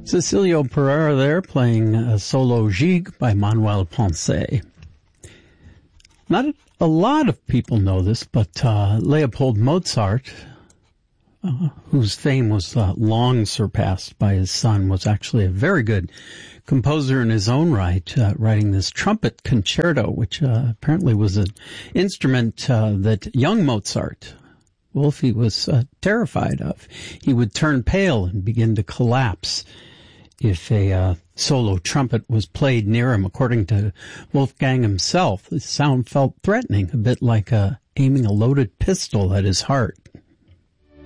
Cecilio Pereira there playing a solo Gigue by Manuel Ponce. Not a lot of people know this, but Leopold Mozart, whose fame was long surpassed by his son, was actually a very good composer in his own right, writing this trumpet concerto, which apparently was an instrument that young Mozart, Wolfie, was terrified of. He would turn pale and begin to collapse if a solo trumpet was played near him. According to Wolfgang himself, the sound felt threatening, a bit like aiming a loaded pistol at his heart.